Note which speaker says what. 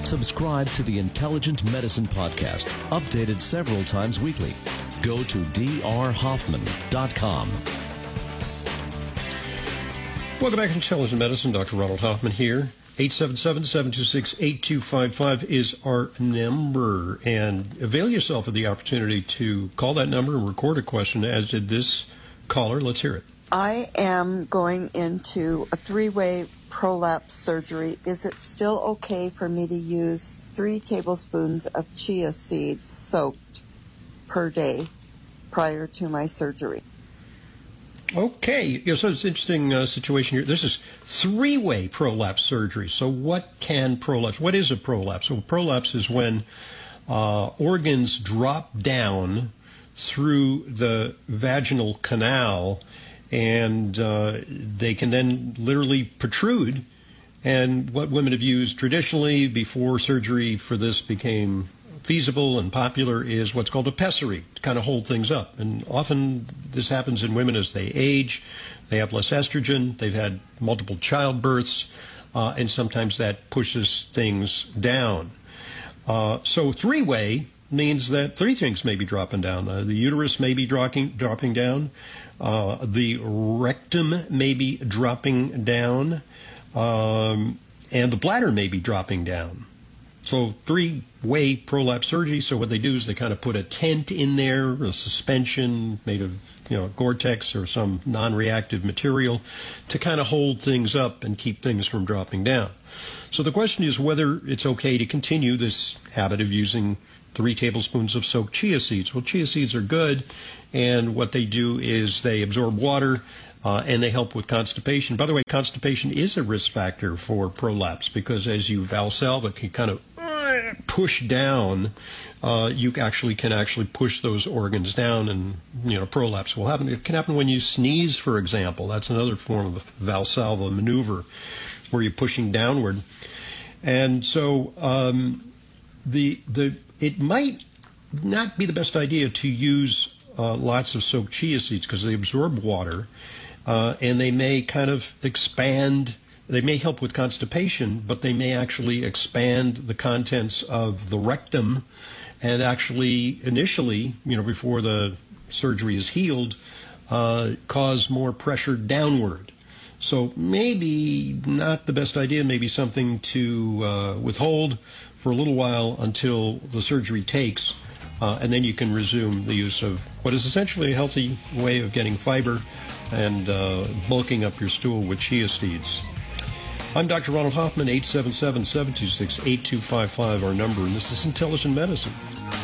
Speaker 1: Subscribe to the Intelligent Medicine Podcast, updated several times weekly. Go to drhoffman.com.
Speaker 2: Welcome back to Intelligent Medicine. Dr. Ronald Hoffman here. 877-726-8255 is our number. And avail yourself of the opportunity to call that number and record a question, as did this caller. Let's hear it.
Speaker 3: I am going into a 3-way prolapse surgery. Is it still okay for me to use 3 tablespoons of chia seeds soaked per day prior to my surgery?
Speaker 2: Okay, so it's an interesting situation here. This is 3-way prolapse surgery. So what is a prolapse? So prolapse is when organs drop down through the vaginal canal, and they can then literally protrude. And what women have used traditionally before surgery for this became feasible and popular is what's called a pessary, to kind of hold things up. And often this happens in women as they age. They have less estrogen, they've had multiple childbirths, and sometimes that pushes things down. So 3-way means that 3 things may be dropping down. The uterus may be dropping down. The rectum may be dropping down. And the bladder may be dropping down. So 3-way prolapse surgery. So what they do is they kind of put a tent in there, a suspension made of, Gore-Tex or some non-reactive material to kind of hold things up and keep things from dropping down. So the question is whether it's okay to continue this habit of using 3 tablespoons of soaked chia seeds. Well, chia seeds are good, and what they do is they absorb water, and they help with constipation. By the way, constipation is a risk factor for prolapse because as you valsalva, it can kind of push down. You can actually push those organs down, and prolapse will happen. It can happen when you sneeze, for example. That's another form of a Valsalva maneuver where you're pushing downward. And so it might not be the best idea to use lots of soaked chia seeds because they absorb water, and they may kind of expand. They may help with constipation, but they may actually expand the contents of the rectum and actually initially, before the surgery is healed, cause more pressure downward. So maybe not the best idea, maybe something to withhold for a little while until the surgery takes, and then you can resume the use of what is essentially a healthy way of getting fiber and bulking up your stool with chia seeds. I'm Dr. Ronald Hoffman, 877-726-8255, our number, and this is Intelligent Medicine.